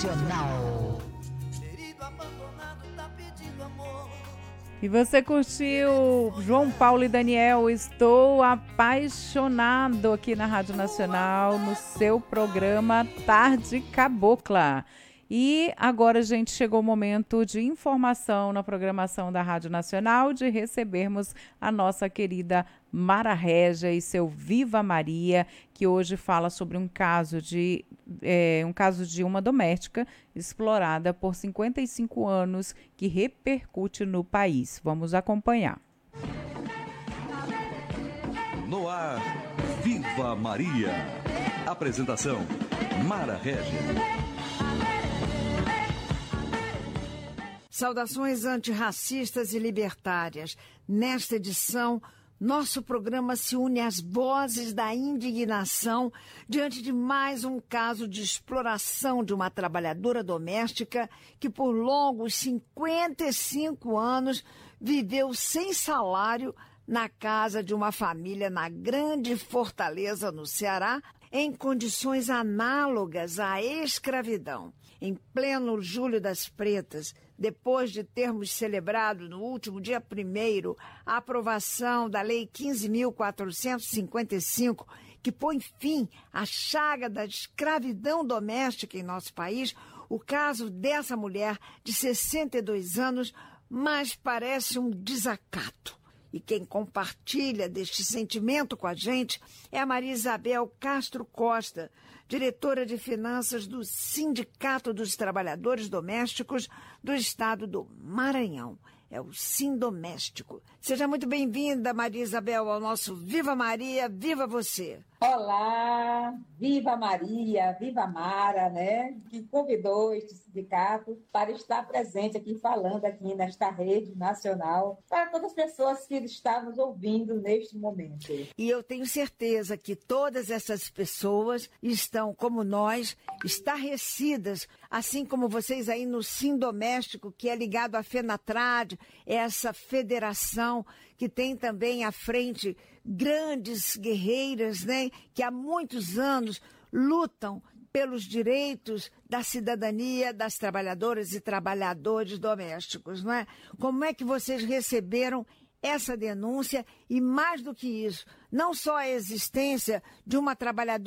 Nacional. E você curtiu João Paulo e Daniel, Estou Apaixonado, aqui na Rádio Nacional, no seu programa Tarde Cabocla. E agora, gente, chegou o momento de informação na programação da Rádio Nacional, de recebermos a nossa querida Mara Régia e seu Viva Maria, que hoje fala sobre um caso de uma doméstica explorada por 55 anos que repercute no país. Vamos acompanhar. No ar, Viva Maria. Apresentação, Mara Régia. Saudações antirracistas e libertárias. Nesta edição, nosso programa se une às vozes da indignação diante de mais um caso de exploração de uma trabalhadora doméstica que por longos 55 anos viveu sem salário na casa de uma família na Grande Fortaleza, no Ceará, em condições análogas à escravidão. Em pleno Julho das Pretas, depois de termos celebrado no último dia 1º a aprovação da Lei 15.455, que põe fim à chaga da escravidão doméstica em nosso país, o caso dessa mulher de 62 anos mais parece um desacato. E quem compartilha deste sentimento com a gente é a Maria Isabel Castro Costa, diretora de finanças do Sindicato dos Trabalhadores Domésticos do Estado do Maranhão. É o Sindoméstico. Seja muito bem-vinda, Maria Isabel, ao nosso Viva Maria, Viva Você! Olá, Viva Maria, Viva Mara, né? Que convidou este sindicato para estar presente aqui, falando aqui nesta rede nacional, para todas as pessoas que estão nos ouvindo neste momento. E eu tenho certeza que todas essas pessoas estão, como nós, estarrecidas, assim como vocês aí no Sindoméstico, que é ligado à FENATRAD, essa federação que tem também à frente grandes guerreiras, né, que há muitos anos lutam pelos direitos da cidadania das trabalhadoras e trabalhadores domésticos, não é? Como é que vocês receberam essa denúncia e, mais do que isso, não só a existência de uma trabalhadora